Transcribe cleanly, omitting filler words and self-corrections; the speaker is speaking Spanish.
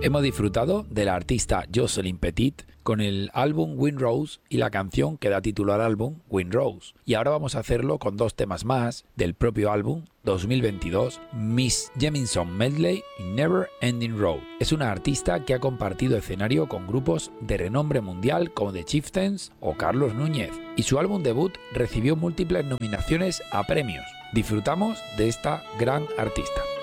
Hemos disfrutado de la artista Jocelyn Petit con el álbum Windrose y la canción que da título al álbum Windrose. Y ahora vamos a hacerlo con dos temas más del propio álbum 2022, Miss Jemison Medley y Never Ending Road. Es una artista que ha compartido escenario con grupos de renombre mundial como The Chieftains o Carlos Núñez, y su álbum debut recibió múltiples nominaciones a premios. Disfrutamos de esta gran artista.